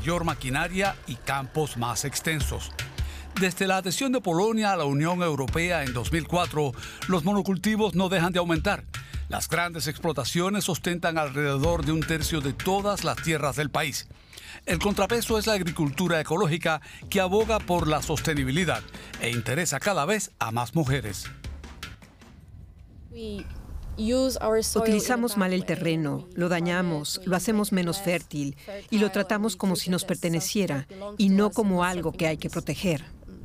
mayor maquinaria y campos más extensos. Desde la adhesión de Polonia a la Unión Europea en 2004, los monocultivos no dejan de aumentar. Las grandes explotaciones ostentan alrededor de un tercio de todas las tierras del país. El contrapeso es la agricultura ecológica que aboga por la sostenibilidad e interesa cada vez a más mujeres. Utilizamos mal el terreno, lo dañamos, lo hacemos menos fértil y lo tratamos como si nos perteneciera y no como algo que hay que proteger.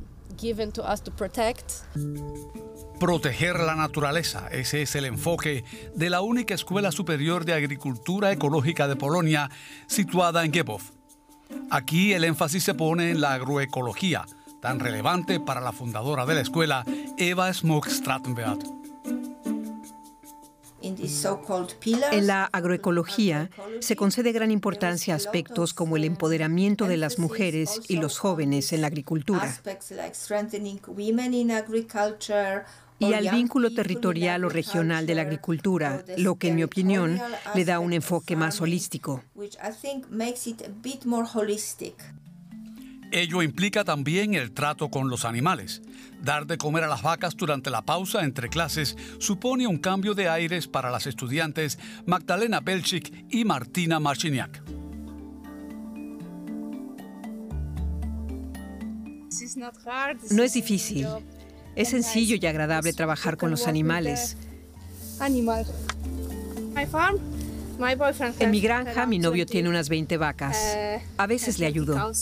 Proteger la naturaleza, ese es el enfoque de la única escuela superior de agricultura ecológica de Polonia, situada en Głębow. Aquí el énfasis se pone en la agroecología, tan relevante para la fundadora de la escuela, Eva Smok-Strattenwert. En la agroecología se concede gran importancia a aspectos como el empoderamiento de las mujeres y los jóvenes en la agricultura y al vínculo territorial o regional de la agricultura, lo que en mi opinión le da un enfoque más holístico. Ello implica también el trato con los animales. Dar de comer a las vacas durante la pausa entre clases supone un cambio de aires para las estudiantes Magdalena Belchik y Martina Marciniak. No es difícil. Es sencillo y agradable trabajar con los animales. En mi granja, mi novio tiene unas 20 vacas. A veces le ayudo.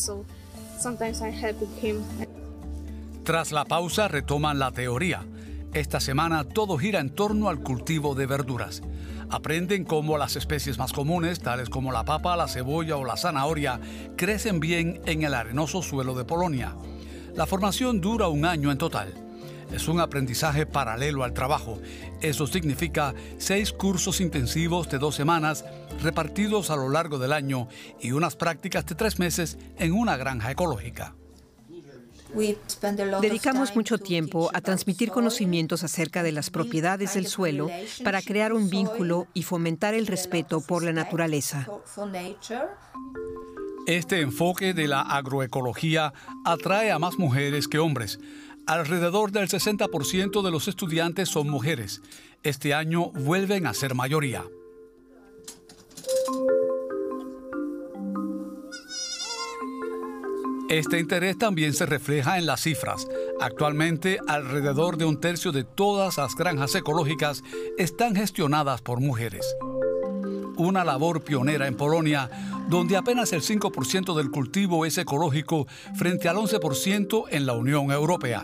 Tras la pausa retoman la teoría. Esta semana todo gira en torno al cultivo de verduras. Aprenden cómo las especies más comunes, tales como la papa, la cebolla o la zanahoria, crecen bien en el arenoso suelo de Polonia. La formación dura 1 año en total. Es un aprendizaje paralelo al trabajo. Eso significa 6 cursos intensivos de 2 semanas repartidos a lo largo del año y unas prácticas de 3 meses en una granja ecológica. Dedicamos mucho tiempo a transmitir conocimientos acerca de las propiedades del suelo para crear un vínculo y fomentar el respeto por la naturaleza. Este enfoque de la agroecología atrae a más mujeres que hombres. Alrededor del 60% de los estudiantes son mujeres. Este año vuelven a ser mayoría. Este interés también se refleja en las cifras. Actualmente, alrededor de un tercio de todas las granjas ecológicas están gestionadas por mujeres. Una labor pionera en Polonia, donde apenas el 5% del cultivo es ecológico frente al 11% en la Unión Europea.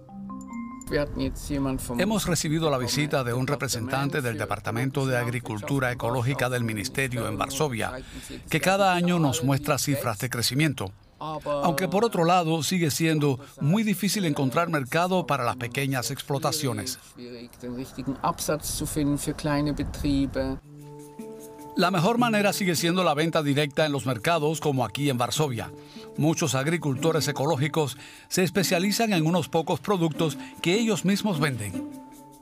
Hemos recibido la visita de un representante del Departamento de Agricultura Ecológica del Ministerio en Varsovia, que cada año nos muestra cifras de crecimiento. Aunque por otro lado sigue siendo muy difícil encontrar mercado para las pequeñas explotaciones. La mejor manera sigue siendo la venta directa en los mercados, como aquí en Varsovia. Muchos agricultores ecológicos se especializan en unos pocos productos que ellos mismos venden.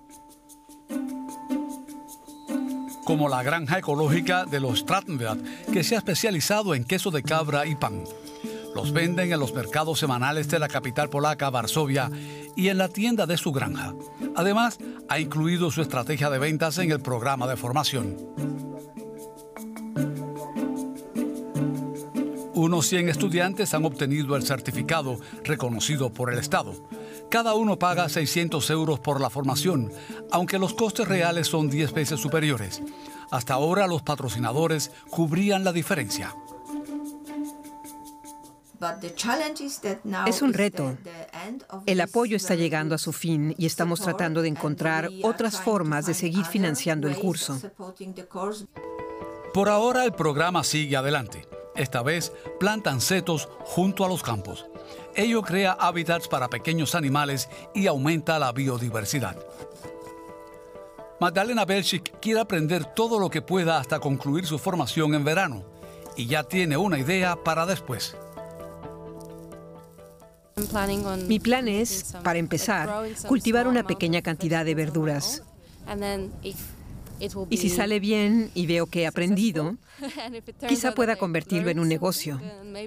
Como la granja ecológica de los Strattenwert, que se ha especializado en queso de cabra y pan. Los venden en los mercados semanales de la capital polaca, Varsovia, y en la tienda de su granja. Además, ha incluido su estrategia de ventas en el programa de formación. Unos 100 estudiantes han obtenido el certificado reconocido por el Estado. Cada uno paga 600 euros por la formación, aunque los costes reales son 10 veces superiores. Hasta ahora los patrocinadores cubrían la diferencia. Es un reto. El apoyo está llegando a su fin y estamos tratando de encontrar otras formas de seguir financiando el curso. Por ahora el programa sigue adelante. Esta vez plantan setos junto a los campos. Ello crea hábitats para pequeños animales y aumenta la biodiversidad. Magdalena Belchik quiere aprender todo lo que pueda hasta concluir su formación en verano y ya tiene una idea para después. Mi plan es, para empezar, cultivar una pequeña cantidad de verduras. Y si sale bien y veo que he aprendido, quizá pueda convertirlo en un negocio.